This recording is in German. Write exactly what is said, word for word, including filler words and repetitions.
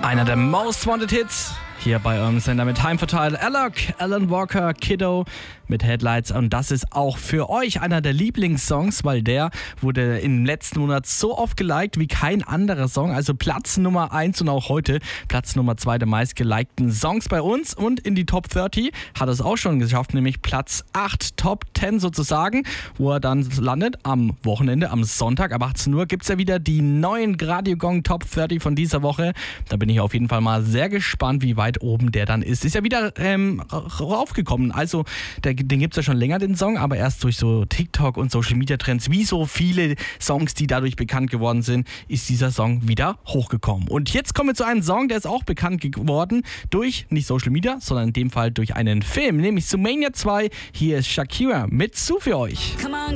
Einer der Most Wanted Hits hier bei eurem Sender mit Time for Tile. Alok, Alan Walker, Kiddo mit Headlights. Und das ist auch für euch einer der Lieblingssongs, weil der wurde im letzten Monat so oft geliked wie kein anderer Song. Also Platz Nummer eins und auch heute Platz Nummer zwei der meistgelikten Songs bei uns. Und in die Top dreißig hat er es auch schon geschafft, nämlich Platz acht, Top zehn sozusagen, wo er dann landet am Wochenende, am Sonntag ab achtzehn Uhr gibt es ja wieder die neuen Radio Gong Top dreißig von dieser Woche. Da bin ich auf jeden Fall mal sehr gespannt, wie weit oben der dann ist. Ist ja wieder ähm, raufgekommen. Also der, den gibt es ja schon länger, den Song, aber erst durch so TikTok und Social Media Trends, wie so viele Songs, die dadurch bekannt geworden sind, ist dieser Song wieder hochgekommen. Und jetzt kommen wir zu einem Song, der ist auch bekannt geworden durch, nicht Social Media, sondern in dem Fall durch einen Film, nämlich Zoomania zwei. Hier ist Shakira mit Zu für euch.